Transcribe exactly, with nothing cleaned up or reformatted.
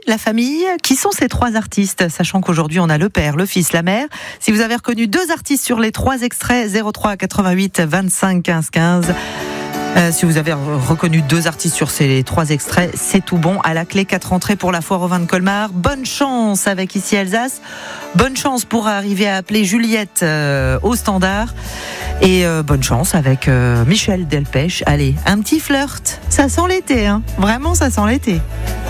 la famille. Qui sont ces trois artistes? Sachant qu'aujourd'hui on a le père, le fils, la mère. Si vous avez reconnu deux artistes sur les trois extraits, zéro trois quatre-vingt-huit vingt-cinq quinze quinze. Euh, si vous avez reconnu deux artistes sur ces trois extraits, c'est tout bon. À la clé, quatre entrées pour la foire au vin de Colmar. Bonne chance avec Ici Alsace. Bonne chance pour arriver à appeler Juliette euh, au standard. Et euh, bonne chance avec euh, Michel Delpech. Allez, un petit flirt. Ça sent l'été, hein. Vraiment, ça sent l'été.